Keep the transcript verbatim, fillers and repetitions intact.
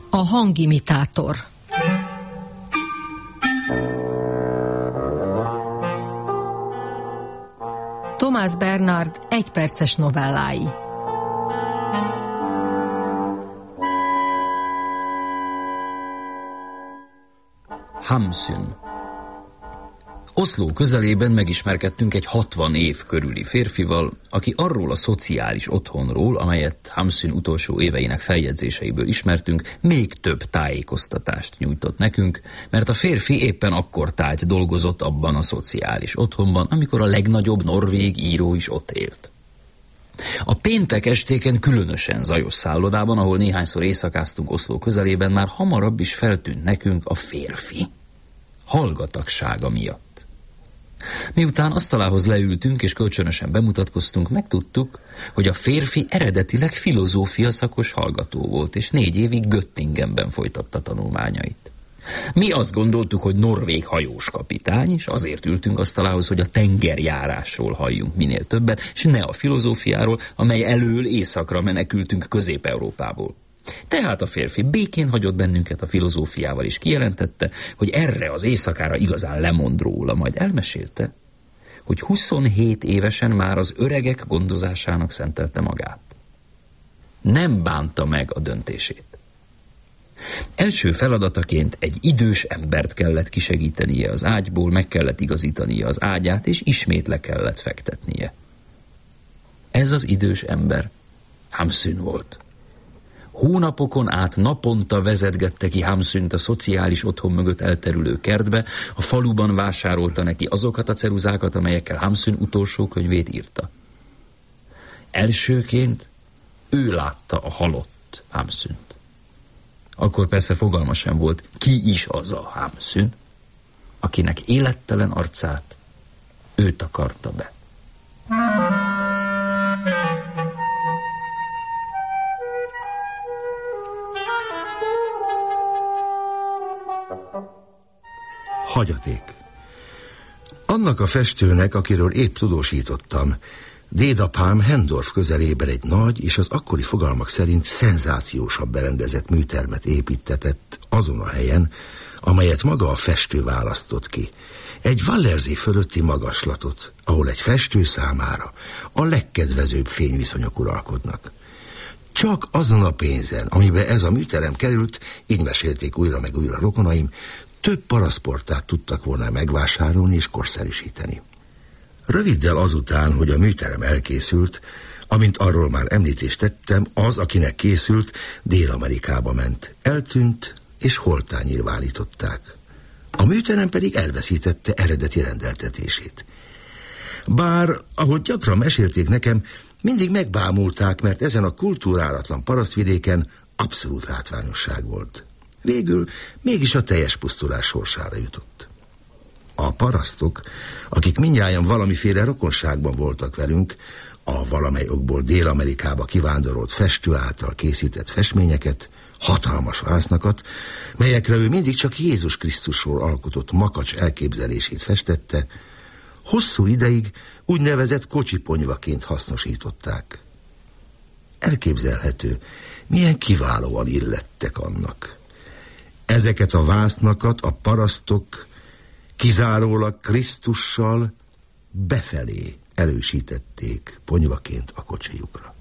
A hangimitátor. Thomas Bernhard egyperces novellái. Hamsun. Oszló közelében megismerkedtünk egy hatvan év körüli férfival, aki arról a szociális otthonról, amelyet Hamsun utolsó éveinek feljegyzéseiből ismertünk, még több tájékoztatást nyújtott nekünk, mert a férfi éppen akkor tájt dolgozott abban a szociális otthonban, amikor a legnagyobb norvég író is ott élt. A péntek estéken különösen zajos szállodában, ahol néhányszor éjszakáztunk Oszló közelében, már hamarabb is feltűnt nekünk a férfi. Hallgatagsága miatt. Miután asztalához leültünk és kölcsönösen bemutatkoztunk, megtudtuk, hogy a férfi eredetileg filozófia szakos hallgató volt, és négy évig Göttingenben folytatta tanulmányait. Mi azt gondoltuk, hogy norvég hajós kapitány, és azért ültünk asztalához, hogy a tengerjárásról halljunk minél többet, és ne a filozófiáról, amely elől északra menekültünk Közép-Európából. Tehát a férfi békén hagyott bennünket a filozófiával, és kijelentette, hogy erre az éjszakára igazán lemond róla, majd elmesélte, hogy huszonhét évesen már az öregek gondozásának szentelte magát. Nem bánta meg a döntését. Első feladataként egy idős embert kellett kisegítenie az ágyból, meg kellett igazítania az ágyát, és ismét le kellett fektetnie. Ez az idős ember Hamsun volt. Hónapokon át naponta vezetgette ki Hamsunt a szociális otthon mögött elterülő kertbe, a faluban vásárolta neki azokat a ceruzákat, amelyekkel Hamsun utolsó könyvét írta. Elsőként ő látta a halott Hamsunt. Akkor persze fogalma sem volt, ki is az a Hamsun, akinek élettelen arcát ő takarta be. Hagyaték. Annak a festőnek, akiről épp tudósítottam, dédapám Hendorf közelében egy nagy és az akkori fogalmak szerint szenzációsabb berendezett műtermet építtetett azon a helyen, amelyet maga a festő választott ki. Egy Wallersee fölötti magaslatot, ahol egy festő számára a legkedvezőbb fényviszonyok uralkodnak. Csak azon a pénzen, amiben ez a műterem került, így mesélték újra meg újra rokonaim, több paraszportát tudtak volna megvásárolni és korszerűsíteni. Röviddel azután, hogy a műterem elkészült, amint arról már említést tettem, az, akinek készült, Dél-Amerikába ment. Eltűnt és holttá nyilvánították. A műterem pedig elveszítette eredeti rendeltetését. Bár, ahogy gyakran mesélték nekem, mindig megbámulták, mert ezen a kultúrálatlan parasztvidéken abszolút látványosság volt. Végül mégis a teljes pusztulás sorsára jutott. A parasztok, akik mindnyájan valamiféle rokonságban voltak velünk, a valamely okból Dél-Amerikába kivándorolt festő által készített festményeket, hatalmas vásznakat, melyekre ő mindig csak Jézus Krisztusról alkotott makacs elképzelését festette, hosszú ideig úgynevezett kocsiponyvaként hasznosították. Elképzelhető, milyen kiválóan illettek annak. Ezeket a vásznakat a parasztok kizárólag Krisztussal befelé erősítették ponyvaként a kocsijukra.